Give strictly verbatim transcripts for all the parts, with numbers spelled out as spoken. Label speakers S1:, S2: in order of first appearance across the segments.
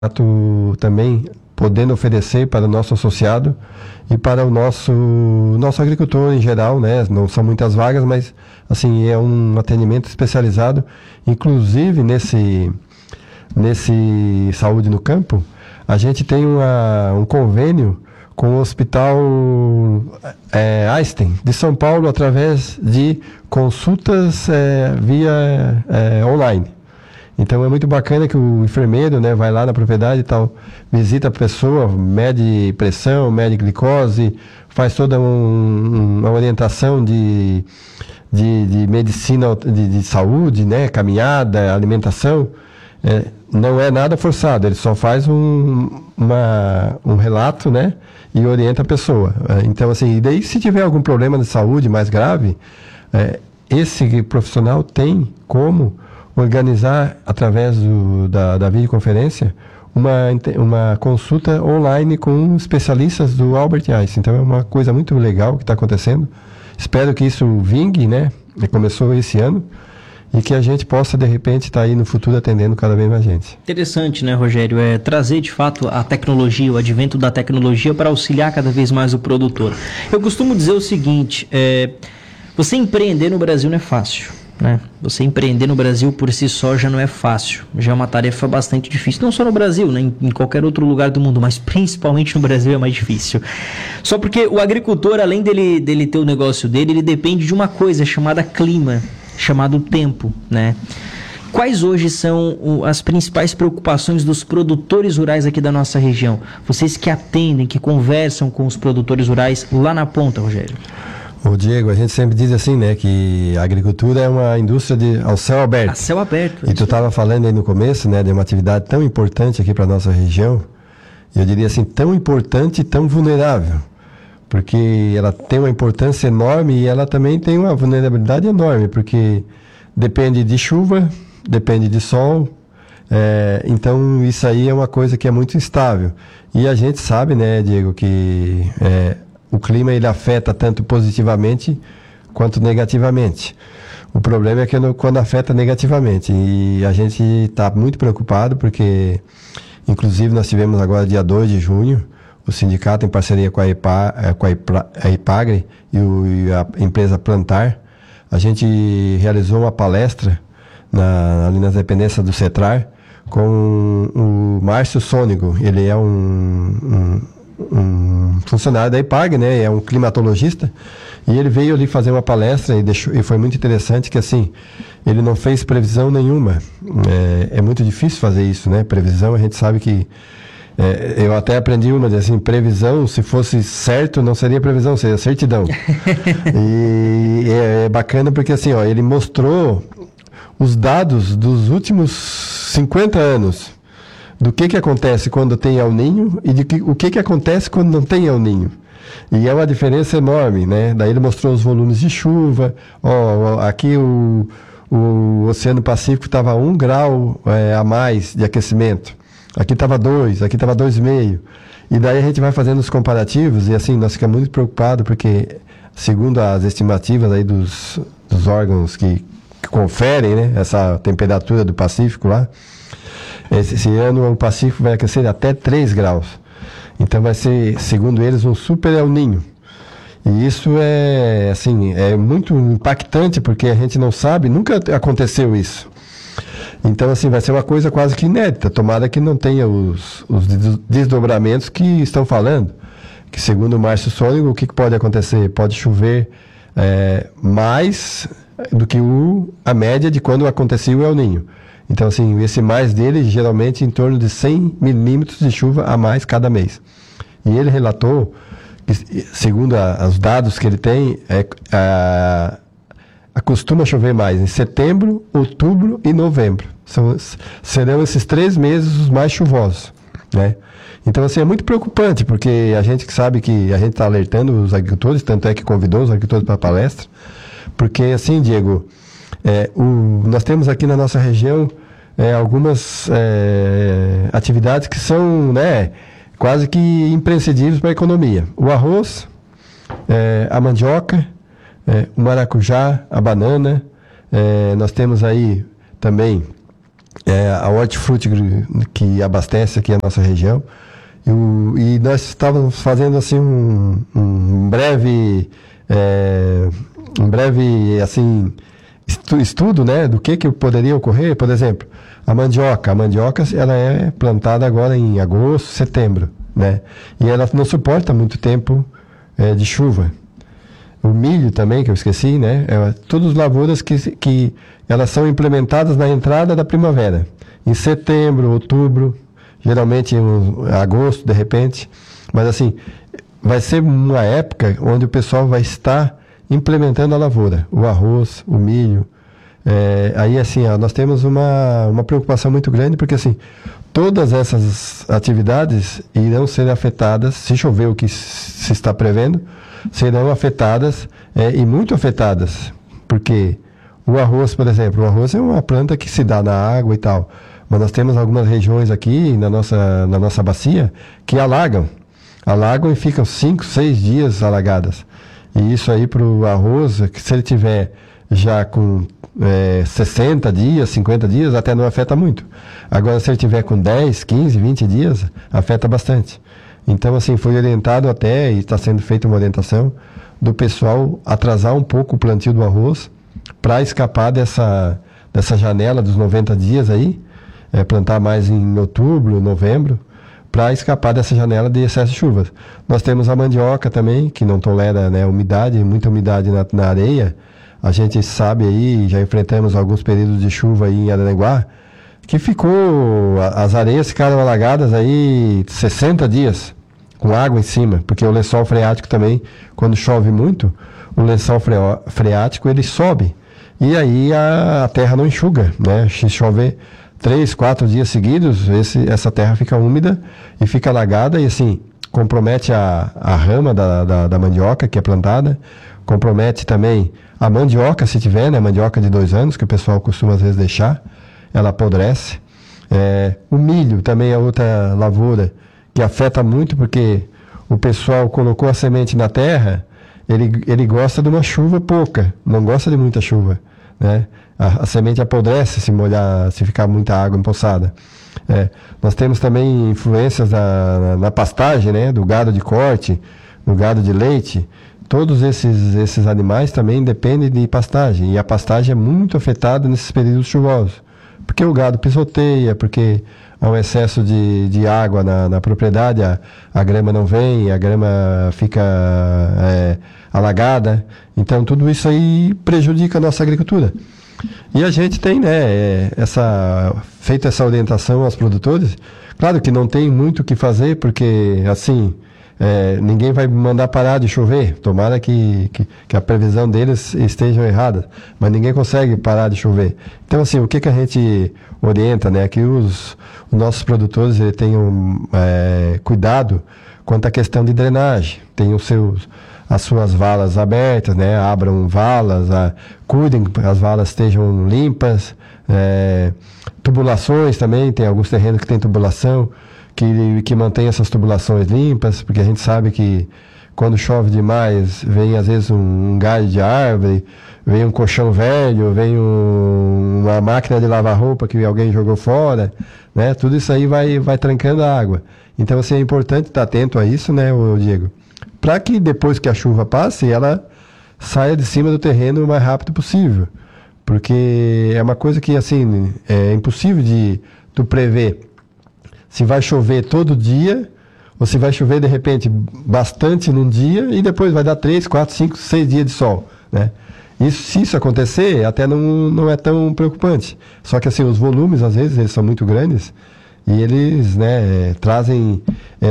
S1: sindicato também podendo oferecer para o nosso associado e para o nosso, nosso agricultor em geral, né? Não são muitas vagas, mas assim, é um atendimento especializado. Inclusive, nesse, nesse Saúde no Campo, a gente tem uma, um convênio com o Hospital é, Einstein de São Paulo, através de consultas é, via é, online. Então é muito bacana que o enfermeiro, né, vai lá na propriedade e tal, visita a pessoa, mede pressão, mede glicose, faz toda um, uma orientação de, de, de medicina de, de saúde, né, caminhada, alimentação. É, não é nada forçado, ele só faz um, uma, um relato, né, e orienta a pessoa. É, então, assim, e daí se tiver algum problema de saúde mais grave, é, esse profissional tem como organizar, através do, da, da videoconferência, uma, uma consulta online com especialistas do Albert Einstein. Então é uma coisa muito legal que está acontecendo. Espero que isso vingue, né? Começou esse ano, e que a gente possa, de repente, estar tá aí no futuro atendendo cada vez mais gente.
S2: Interessante, né, Rogério? É trazer, de fato, a tecnologia, o advento da tecnologia para auxiliar cada vez mais o produtor. Eu costumo dizer o seguinte, é, você empreender no Brasil não é fácil. Né? Você empreender no Brasil por si só já não é fácil, já é uma tarefa bastante difícil, não só no Brasil, né? em, em qualquer outro lugar do mundo, mas principalmente no Brasil é mais difícil. Só porque o agricultor, além dele, dele ter o negócio dele, ele depende de uma coisa chamada clima, chamado tempo, né? Quais hoje são as principais preocupações dos produtores rurais aqui da nossa região? Vocês que atendem, que conversam com os produtores rurais lá na ponta, Rogério.
S1: Ô Diego, a gente sempre diz assim, né, que a agricultura é uma indústria de, ao céu aberto.
S2: A céu aberto.
S1: E tu estava falando aí no começo, né, de uma atividade tão importante aqui para nossa região, e eu diria assim, tão importante e tão vulnerável, porque ela tem uma importância enorme e ela também tem uma vulnerabilidade enorme, porque depende de chuva, depende de sol, é, então isso aí é uma coisa que é muito instável. E a gente sabe, né, Diego, que é, o clima ele afeta tanto positivamente quanto negativamente. O problema é que quando afeta negativamente, e a gente está muito preocupado porque, inclusive, nós tivemos agora dia dois de junho, o sindicato em parceria com a, EPA, com a, Ipa, a Ipagre e, o, e a empresa Plantar, a gente realizou uma palestra na, ali nas dependências do CETRAR com o Márcio Sônigo. Ele é um, um um funcionário da Ipagre, né, é um climatologista, e ele veio ali fazer uma palestra e, deixou, e foi muito interessante que, assim, ele não fez previsão nenhuma. É, é muito difícil fazer isso, né, previsão, a gente sabe que, é, eu até aprendi uma, assim, previsão, se fosse certo, não seria previsão, seria certidão. E é, é bacana porque, assim, ó, ele mostrou os dados dos últimos cinquenta anos, do que que acontece quando tem El Niño e de que, o que que acontece quando não tem El Niño. E é uma diferença enorme, né? Daí ele mostrou os volumes de chuva. Ó, aqui o, o Oceano Pacífico estava um grau é, a mais de aquecimento. Aqui estava dois, aqui estava dois vírgula cinco. E daí a gente vai fazendo os comparativos e assim, nós ficamos muito preocupados porque, segundo as estimativas aí dos, dos órgãos que, que conferem, né, essa temperatura do Pacífico lá, Esse, esse ano o Pacífico vai aquecer até três graus. Então vai ser, segundo eles, um super El Niño. E isso é, assim, é muito impactante porque a gente não sabe, nunca aconteceu isso. Então, assim, vai ser uma coisa quase que inédita. Tomara que não tenha os, os desdobramentos que estão falando. Que, segundo o Márcio Sônigo, o que pode acontecer? Pode chover é, mais do que o, a média de quando acontecia o El Niño. Então, assim, esse mais dele, geralmente, em torno de cem milímetros de chuva a mais cada mês. E ele relatou, que, segundo a, os dados que ele tem, é, a, acostuma chover mais em setembro, outubro e novembro. São, serão esses três meses os mais chuvosos, né? Então, assim, é muito preocupante, porque a gente que sabe que a gente está alertando os agricultores, tanto é que convidou os agricultores para a palestra, porque, assim, Diego, é, o, nós temos aqui na nossa região é, algumas é, atividades que são, né, quase que imprescindíveis para a economia. O arroz, é, a mandioca, é, o maracujá, a banana, é, nós temos aí também é a hortifruti que abastece aqui a nossa região. E, o, e nós estávamos fazendo assim um, um breve, é, um breve assim estu, estudo, né, do que que poderia ocorrer. Por exemplo, a mandioca. A mandioca ela é plantada agora em agosto, setembro, né, e ela não suporta muito tempo é, de chuva. O milho também, que eu esqueci, né, é, todas lavouras que, que elas são implementadas na entrada da primavera, em setembro, outubro. Geralmente em agosto, de repente. Mas assim, vai ser uma época onde o pessoal vai estar implementando a lavoura. O arroz, o milho. É, aí assim, ó, nós temos uma, uma preocupação muito grande, porque assim, todas essas atividades irão ser afetadas, se chover o que se está prevendo, serão afetadas é, e muito afetadas. Porque o arroz, por exemplo, o arroz é uma planta que se dá na água e tal. Mas nós temos algumas regiões aqui na nossa, na nossa bacia que alagam. Alagam e ficam cinco, seis dias alagadas. E isso aí para o arroz, que se ele tiver já com é, sessenta dias, cinquenta dias, até não afeta muito. Agora, se ele tiver com dez, quinze, vinte dias, afeta bastante. Então, assim, foi orientado até, e está sendo feita uma orientação, do pessoal atrasar um pouco o plantio do arroz para escapar dessa, dessa janela dos noventa dias aí. É, plantar mais em outubro, novembro, para escapar dessa janela de excesso de chuvas. Nós temos a mandioca também, que não tolera, né, umidade, muita umidade na, na areia. A gente sabe aí, já enfrentamos alguns períodos de chuva aí em Araranguá, que ficou, as areias ficaram alagadas aí sessenta dias, com água em cima, porque o lençol freático também, quando chove muito, o lençol freático ele sobe, e aí a, a terra não enxuga, né, se chover três, quatro dias seguidos, esse, essa terra fica úmida e fica alagada e assim, compromete a, a rama da, da, da mandioca que é plantada, compromete também a mandioca, se tiver, né, mandioca de dois anos, que o pessoal costuma às vezes deixar, ela apodrece. É, o milho também é outra lavoura que afeta muito, porque o pessoal colocou a semente na terra, ele, ele gosta de uma chuva pouca, não gosta de muita chuva, né? A, a semente apodrece se molhar, se ficar muita água empoçada. É, nós temos também influências na, na, na pastagem, né, do gado de corte, do gado de leite. Todos esses, esses animais também dependem de pastagem, e a pastagem é muito afetada nesses períodos chuvosos, porque o gado pisoteia, porque há um excesso de, de água na, na propriedade, a, a grama não vem, a grama fica é, alagada, então tudo isso aí prejudica a nossa agricultura. E a gente tem, né, essa, feito essa orientação aos produtores. Claro que não tem muito o que fazer, porque assim, é, ninguém vai mandar parar de chover, tomara que, que, que a previsão deles esteja errada, mas ninguém consegue parar de chover. Então assim, o que, que a gente orienta, né, que os, os nossos produtores eles tenham é, cuidado quanto à questão de drenagem, tenham seus... as suas valas abertas, né? Abram valas, a, cuidem que as valas estejam limpas, é, tubulações também, tem alguns terrenos que tem tubulação, que, que mantém essas tubulações limpas, porque a gente sabe que quando chove demais, vem às vezes um, um galho de árvore, vem um colchão velho, vem um, uma máquina de lavar roupa que alguém jogou fora, né? Tudo isso aí vai, vai trancando a água. Então, assim, é importante estar atento a isso, né, Diego? Para que depois que a chuva passe, ela saia de cima do terreno o mais rápido possível. Porque é uma coisa que, assim, é impossível de tu prever se vai chover todo dia, ou se vai chover, de repente, bastante num dia, e depois vai dar três, quatro, cinco, seis dias de sol, né? Isso, se isso acontecer, até não, não é tão preocupante. Só que, assim, os volumes, às vezes, eles são muito grandes, e eles, né, trazem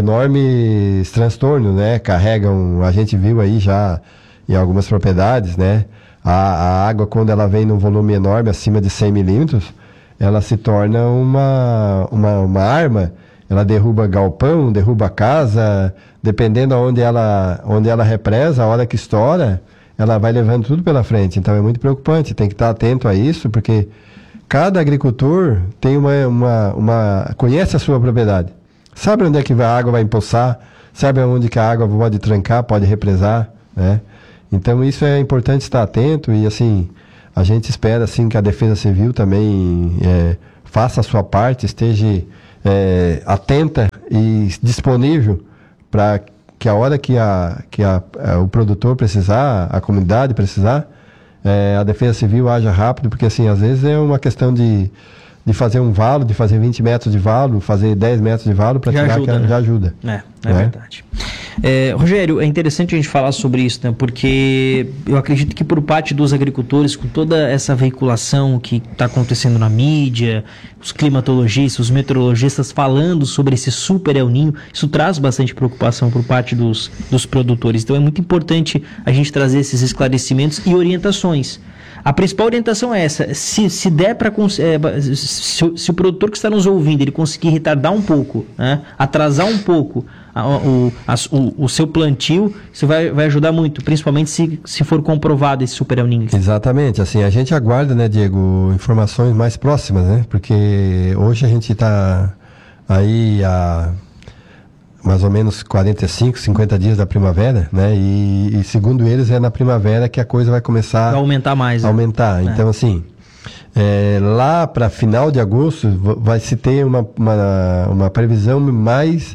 S1: enormes transtornos, né, carregam, a gente viu aí já em algumas propriedades, né, a, a água quando ela vem num volume enorme, acima de cem milímetros, ela se torna uma, uma, uma arma, ela derruba galpão, derruba casa, dependendo aonde ela, onde ela represa, a hora que estoura, ela vai levando tudo pela frente, então é muito preocupante, tem que estar atento a isso, porque cada agricultor tem uma, uma, uma, conhece a sua propriedade. Sabe onde é que a água vai empoçar, sabe onde que a água pode trancar, pode represar, né? Então isso é importante estar atento e assim, a gente espera assim que a Defesa Civil também é, faça a sua parte, esteja é, atenta e disponível para que a hora que, a, que a, a, o produtor precisar, a comunidade precisar, é, a Defesa Civil haja rápido, porque assim, às vezes é uma questão de, de fazer um valo, de fazer vinte metros de valo, fazer dez metros de valo para tirar,
S2: ajuda,
S1: que
S2: né?
S1: já ajuda.
S2: É, é, é verdade. É, Rogério, é interessante a gente falar sobre isso, né? Porque eu acredito que por parte dos agricultores, com toda essa veiculação que está acontecendo na mídia, os climatologistas, os meteorologistas falando sobre esse super El Niño, isso traz bastante preocupação por parte dos, dos produtores. Então é muito importante a gente trazer esses esclarecimentos e orientações. A principal orientação é essa: se, se der para é, se, se o produtor que está nos ouvindo ele conseguir retardar um pouco, né, atrasar um pouco a, o, a, o, o seu plantio, isso vai, vai ajudar muito, principalmente se, se for comprovado esse super El Niño.
S1: Exatamente, assim, a gente aguarda, né, Diego, informações mais próximas, né, porque hoje a gente está aí a mais ou menos quarenta e cinco, cinquenta dias da primavera, né? E, e segundo eles é na primavera que a coisa vai começar
S2: vai aumentar mais,
S1: a aumentar. Né? Então, é. assim, é, lá para final de agosto vai se ter uma, uma, uma previsão mais,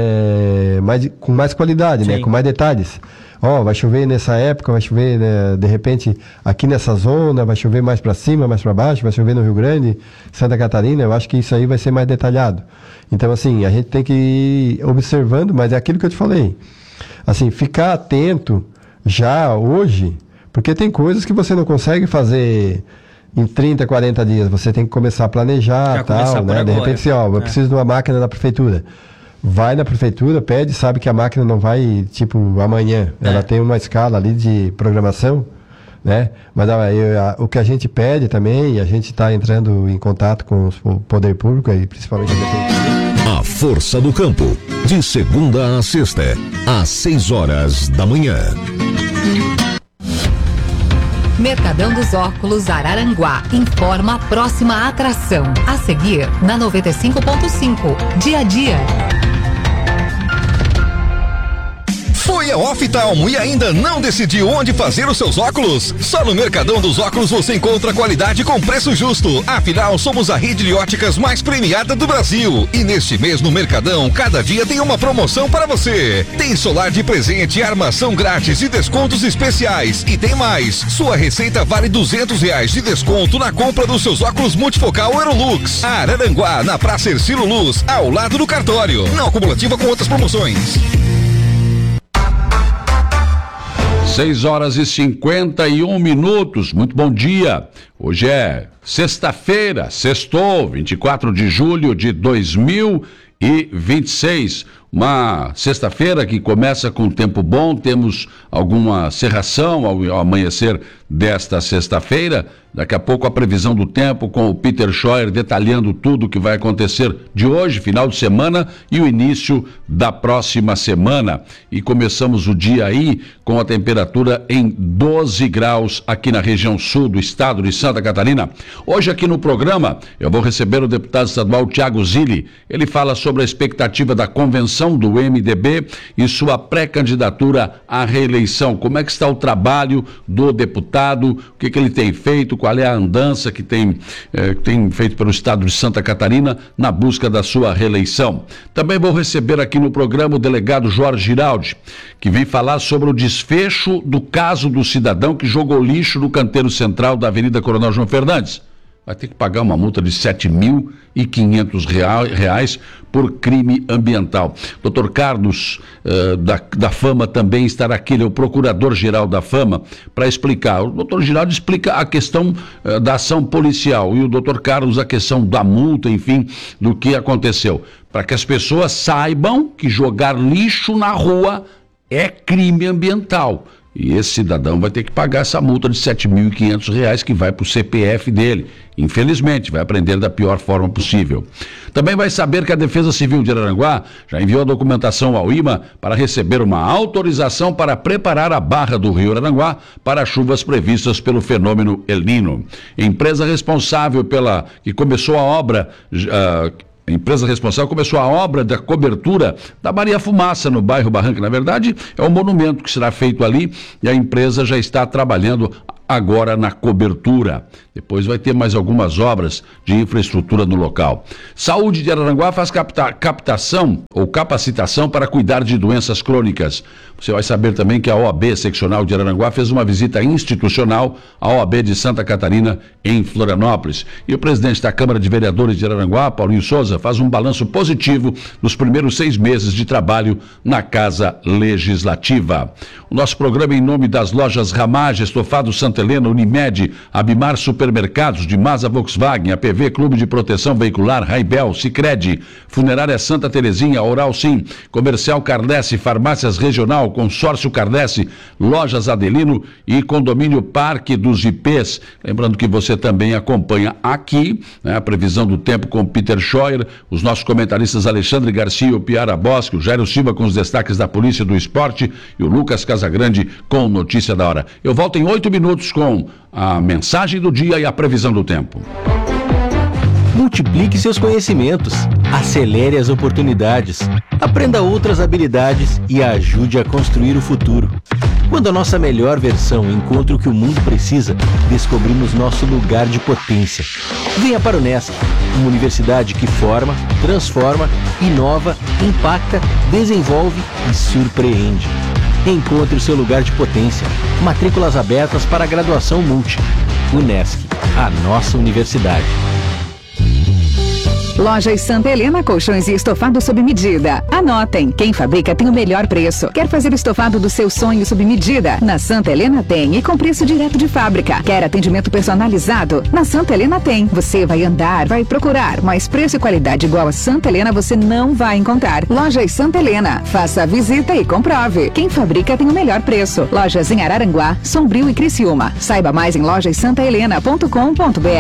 S1: é, mais com mais qualidade, né? Com mais detalhes. Ó, oh, vai chover nessa época, vai chover, né, de repente aqui nessa zona, vai chover mais para cima, mais para baixo, vai chover no Rio Grande, Santa Catarina. Eu acho que isso aí vai ser mais detalhado. Então, assim, a gente tem que ir observando, mas é aquilo que eu te falei. Assim, ficar atento já hoje, porque tem coisas que você não consegue fazer em trinta, quarenta dias. Você tem que começar a planejar, já tal, né? De repente, assim, ó, eu é. preciso de uma máquina da prefeitura. Vai na prefeitura, pede, sabe que a máquina não vai, tipo, amanhã. É. Ela tem uma escala ali de programação, né? Mas a, eu, a, o que a gente pede também, a gente está entrando em contato com o poder público e principalmente a prefeitura.
S3: A Força do Campo, de segunda a sexta, às seis horas da manhã.
S4: Mercadão dos Óculos Araranguá informa a próxima atração. A seguir, na noventa e cinco ponto cinco, dia a dia.
S5: Foi a Oftalmo e ainda não decidiu onde fazer os seus óculos? Só no Mercadão dos Óculos você encontra qualidade com preço justo. Afinal, somos a rede de óticas mais premiada do Brasil. E neste mês no Mercadão, cada dia tem uma promoção para você. Tem solar de presente, armação grátis e descontos especiais. E tem mais, sua receita vale duzentos reais de desconto na compra dos seus óculos multifocal Aerolux. Araranguá, na Praça Ercílio Luz, ao lado do cartório. Não acumulativa com outras promoções.
S6: seis horas e cinquenta e um minutos, muito bom dia. Hoje é sexta-feira, sextou, vinte e quatro de julho de dois mil e vinte e seis. Uma sexta-feira que começa com tempo bom, temos alguma cerração ao, ao amanhecer desta sexta-feira. Daqui a pouco a previsão do tempo com o Peter Scheuer detalhando tudo o que vai acontecer de hoje, final de semana e o início da próxima semana. E começamos o dia aí com a temperatura em doze graus aqui na região sul do estado de Santa Catarina. Hoje aqui no programa eu vou receber o deputado estadual Thiago Zilli. Ele fala sobre a expectativa da convenção do M D B e sua pré-candidatura à reeleição. Como é que está o trabalho do deputado, o que, que ele tem feito, qual é a andança que tem, eh, tem feito pelo estado de Santa Catarina na busca da sua reeleição. Também vou receber aqui no programa o delegado Jorge Giraldi, que vem falar sobre o desfecho do caso do cidadão que jogou lixo no canteiro central da Avenida Coronel João Fernandes. Vai ter que pagar uma multa de sete mil e quinhentos reais por crime ambiental. doutor Carlos uh, da, da Fama também estará aqui, ele é o procurador-geral da Fama, para explicar. O doutor Giraldo explica a questão uh, da ação policial e o doutor Carlos a questão da multa, enfim, do que aconteceu. Para que as pessoas saibam que jogar lixo na rua é crime ambiental. E esse cidadão vai ter que pagar essa multa de sete mil e quinhentos reais que vai para o C P F dele. Infelizmente, vai aprender da pior forma possível. Também vai saber que a Defesa Civil de Araranguá já enviou a documentação ao I M A para receber uma autorização para preparar a barra do Rio Araranguá para as chuvas previstas pelo fenômeno El Niño. Empresa responsável pela que começou a obra... Uh, A empresa responsável começou a obra da cobertura da Maria Fumaça no bairro Barranca. Na verdade, é um monumento que será feito ali e a empresa já está trabalhando agora na cobertura. Depois vai ter mais algumas obras de infraestrutura no local. Saúde de Araranguá faz capta, captação ou capacitação para cuidar de doenças crônicas. Você vai saber também que a O A B Seccional de Araranguá fez uma visita institucional à O A B de Santa Catarina, em Florianópolis. E o presidente da Câmara de Vereadores de Araranguá, Paulinho Souza, faz um balanço positivo dos primeiros seis meses de trabalho na Casa Legislativa. O nosso programa em nome das lojas Ramage, Estofado Santa Helena, Unimed, Abimar Supermercados, de Masa Volkswagen, A P V Clube de Proteção Veicular, Raibel, Sicredi, Funerária Santa Terezinha, Oral Sim, Comercial Cardesse, Farmácias Regional, Consórcio Cardesse, Lojas Adelino e Condomínio Parque dos I Ps. Lembrando que você também acompanha aqui, né, a previsão do tempo com Peter Scheuer, os nossos comentaristas Alexandre Garcia e o Piara Bosque, o Jairo Silva com os destaques da Polícia do Esporte e o Lucas Casagrande com notícia da hora. Eu volto em oito minutos com a mensagem do dia e a previsão do tempo.
S7: Multiplique seus conhecimentos, acelere as oportunidades, aprenda outras habilidades e ajude a construir o futuro. Quando a nossa melhor versão encontra o que o mundo precisa, descobrimos nosso lugar de potência. Venha para o Unesc, uma universidade que forma, transforma, inova, impacta, desenvolve e surpreende. Encontre o seu lugar de potência. Matrículas abertas para a graduação Multi. Unesc, a nossa universidade.
S8: Lojas Santa Helena, colchões e estofado sob medida. Anotem, quem fabrica tem o melhor preço. Quer fazer o estofado do seu sonho sob medida? Na Santa Helena tem, e com preço direto de fábrica. Quer atendimento personalizado? Na Santa Helena tem. Você vai andar, vai procurar, mas preço e qualidade igual a Santa Helena você não vai encontrar. Lojas Santa Helena, faça a visita e comprove. Quem fabrica tem o melhor preço. Lojas em Araranguá, Sombrio e Criciúma. Saiba mais em lojas santa helena ponto com ponto br.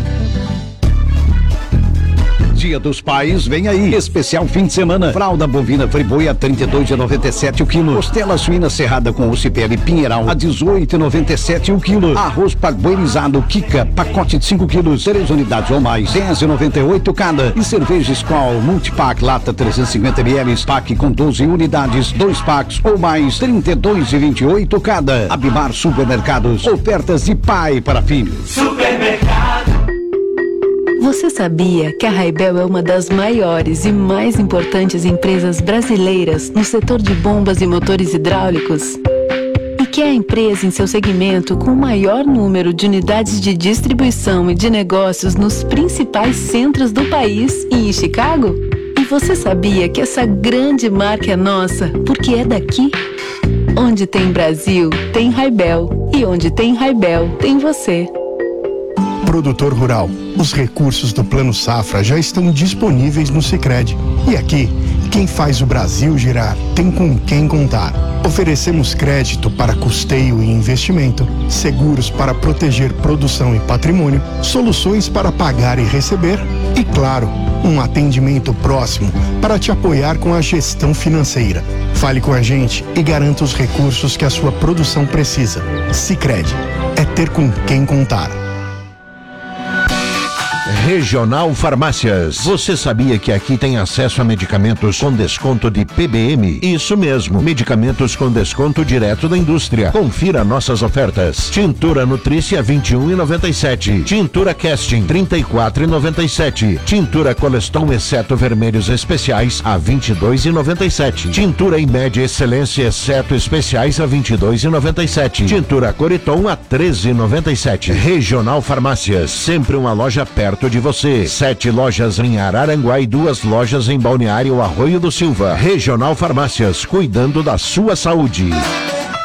S9: Dia dos Pais vem aí. Especial fim de semana. Fralda bovina Friboi a trinta e dois reais e noventa e sete o quilo. Costela suína serrada com osso e pele Pinheiral a dezoito reais e noventa e sete o quilo. Arroz parboilizado Kika, pacote de cinco quilos, três unidades ou mais, dez reais e noventa e oito cada. E cerveja Skol Multipack lata trezentos e cinquenta mililitros, pack com doze unidades, dois packs ou mais, trinta e dois reais e vinte e oito cada. Abimar Supermercados, ofertas de pai para filho.
S10: Supermercado. Você sabia que a Raibel é uma das maiores e mais importantes empresas brasileiras no setor de bombas e motores hidráulicos? E que é a empresa em seu segmento com o maior número de unidades de distribuição e de negócios nos principais centros do país e em Chicago? E você sabia que essa grande marca é nossa porque é daqui? Onde tem Brasil, tem Raibel. E onde tem Raibel, tem você.
S11: Produtor rural, os recursos do Plano Safra já estão disponíveis no Sicredi. E aqui, quem faz o Brasil girar tem com quem contar. Oferecemos crédito para custeio e investimento, seguros para proteger produção e patrimônio, soluções para pagar e receber e, claro, um atendimento próximo para te apoiar com a gestão financeira. Fale com a gente e garanta os recursos que a sua produção precisa. Sicredi, é ter com quem contar.
S12: Regional Farmácias. Você sabia que aqui tem acesso a medicamentos com desconto de P B M? Isso mesmo, medicamentos com desconto direto da indústria. Confira nossas ofertas. Tintura Nutrícia vinte e um reais e noventa e sete centavos. Tintura Casting trinta e quatro reais e noventa e sete centavos. Tintura Coleston exceto vermelhos especiais a vinte e dois reais e noventa e sete centavos. Tintura Imed Excelência exceto especiais a vinte e dois reais e noventa e sete centavos. Tintura Coriton a treze reais e noventa e sete centavos. Regional Farmácias, sempre uma loja perto de você. Sete lojas em Araranguá e duas lojas em Balneário Arroio do Silva. Regional Farmácias, cuidando da sua saúde.